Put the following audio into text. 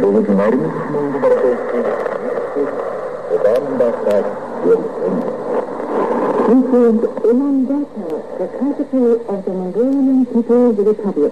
originating This is Ulaanbaatar, the capital of the Mongolian People's Republic.